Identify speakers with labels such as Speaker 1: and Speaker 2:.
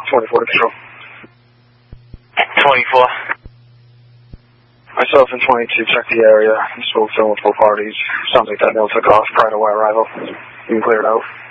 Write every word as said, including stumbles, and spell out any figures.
Speaker 1: twenty-four to control.
Speaker 2: twenty-four.
Speaker 1: Myself and twenty-two check the area. Smoke film with both parties. Sounds like that mill took off prior to our arrival. You can clear it out.